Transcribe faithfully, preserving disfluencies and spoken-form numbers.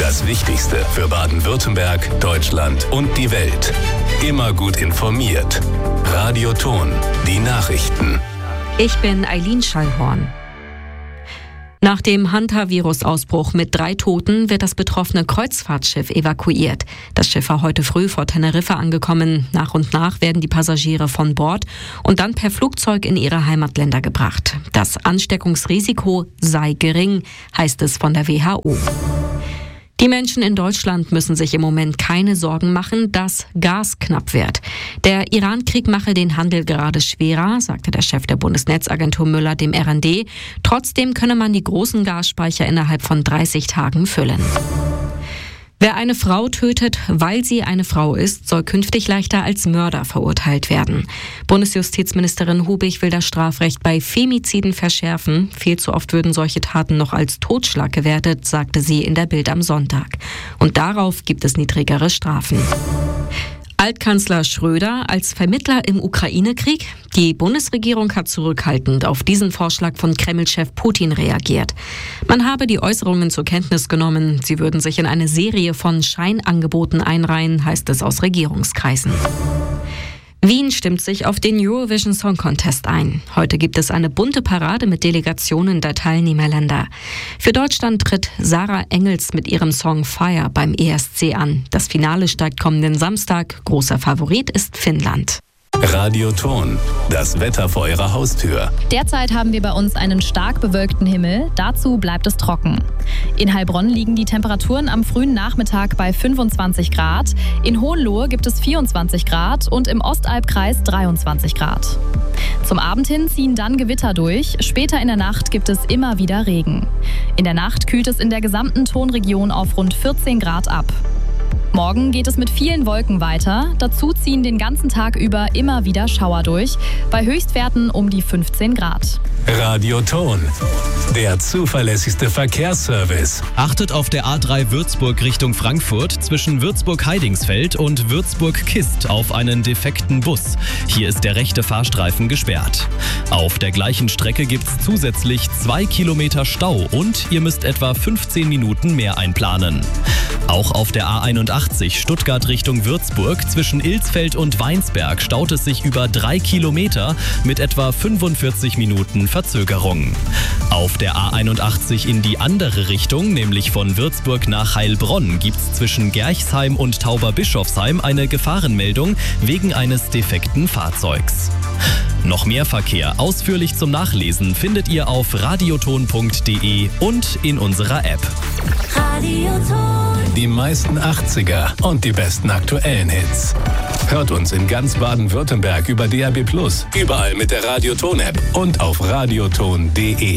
Das Wichtigste für Baden-Württemberg, Deutschland und die Welt. Immer gut informiert. Radio Ton, die Nachrichten. Ich bin Eileen Schallhorn. Nach dem Hanta-Virus-Ausbruch mit drei Toten wird das betroffene Kreuzfahrtschiff evakuiert. Das Schiff war heute früh vor Teneriffa angekommen. Nach und nach werden die Passagiere von Bord und dann per Flugzeug in ihre Heimatländer gebracht. Das Ansteckungsrisiko sei gering, heißt es von der W H O. Die Menschen in Deutschland müssen sich im Moment keine Sorgen machen, dass Gas knapp wird. Der Iran-Krieg mache den Handel gerade schwerer, sagte der Chef der Bundesnetzagentur Müller dem R N D. Trotzdem könne man die großen Gasspeicher innerhalb von dreißig Tagen füllen. Wer eine Frau tötet, weil sie eine Frau ist, soll künftig leichter als Mörder verurteilt werden. Bundesjustizministerin Hubig will das Strafrecht bei Femiziden verschärfen. Viel zu oft würden solche Taten noch als Totschlag gewertet, sagte sie in der Bild am Sonntag. Und darauf gibt es niedrigere Strafen. Altkanzler Schröder als Vermittler im Ukraine-Krieg? Die Bundesregierung hat zurückhaltend auf diesen Vorschlag von Kreml-Chef Putin reagiert. Man habe die Äußerungen zur Kenntnis genommen. Sie würden sich in eine Serie von Scheinangeboten einreihen, heißt es aus Regierungskreisen. Wien stimmt sich auf den Eurovision Song Contest ein. Heute gibt es eine bunte Parade mit Delegationen der Teilnehmerländer. Für Deutschland tritt Sarah Engels mit ihrem Song Fire beim E S C an. Das Finale steigt kommenden Samstag. Großer Favorit ist Finnland. Radio Ton, das Wetter vor Ihrer Haustür. Derzeit haben wir bei uns einen stark bewölkten Himmel. Dazu bleibt es trocken. In Heilbronn liegen die Temperaturen am frühen Nachmittag bei fünfundzwanzig Grad. In Hohenlohe gibt es vierundzwanzig Grad und im Ostalbkreis dreiundzwanzig Grad. Zum Abend hin ziehen dann Gewitter durch. Später in der Nacht gibt es immer wieder Regen. In der Nacht kühlt es in der gesamten Tonregion auf rund vierzehn Grad ab. Morgen geht es mit vielen Wolken weiter. Dazu ziehen den ganzen Tag über immer wieder Schauer durch. Bei Höchstwerten um die fünfzehn Grad. Radio Ton, der zuverlässigste Verkehrsservice. Achtet auf der A drei Würzburg Richtung Frankfurt zwischen Würzburg-Heidingsfeld und Würzburg-Kist auf einen defekten Bus. Hier ist der rechte Fahrstreifen gesperrt. Auf der gleichen Strecke gibt es zusätzlich zwei Kilometer Stau und ihr müsst etwa fünfzehn Minuten mehr einplanen. Auch auf der A einundachtzig Stuttgart Richtung Würzburg zwischen Ilsfeld und Weinsberg staut es sich über drei Kilometer mit etwa fünfundvierzig Minuten Verzögerung. Auf der A einundachtzig in die andere Richtung, nämlich von Würzburg nach Heilbronn, gibt es zwischen Gerchsheim und Tauberbischofsheim eine Gefahrenmeldung wegen eines defekten Fahrzeugs. Noch mehr Verkehr ausführlich zum Nachlesen findet ihr auf radioton punkt de und in unserer App. Radioton. Die meisten achtziger und die besten aktuellen Hits. Hört uns in ganz Baden-Württemberg über D A B plus, überall mit der Radioton-App und auf radioton punkt de.